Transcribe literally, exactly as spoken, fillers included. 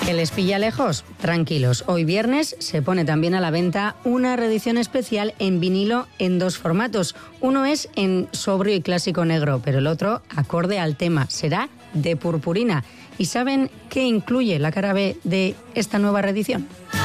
¿Que les pilla lejos? Tranquilos, hoy viernes se pone también a la venta una reedición especial en vinilo en dos formatos. Uno es en sobrio y clásico negro, pero el otro, acorde al tema, será de purpurina. ¿Y saben qué incluye la cara B de esta nueva reedición?